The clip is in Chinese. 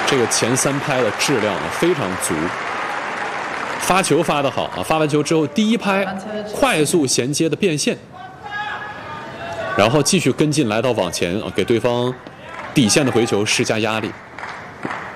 这个前3拍的质量非常足。发球发得好啊！发完球之后，第一拍快速衔接的变线，然后继续跟进来到网前啊，给对方底线的回球施加压力。